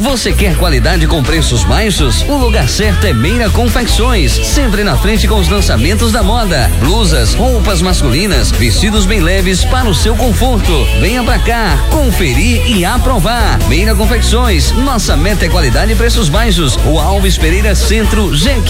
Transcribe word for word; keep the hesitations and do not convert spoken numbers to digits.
Você quer qualidade com preços baixos? O lugar certo é Meira Confecções, sempre na frente com os lançamentos da moda, blusas, roupas masculinas, vestidos bem leves para o seu conforto. Venha pra cá, conferir e aprovar. Meira Confecções, nossa meta é qualidade e preços baixos. O Alves Pereira Centro, G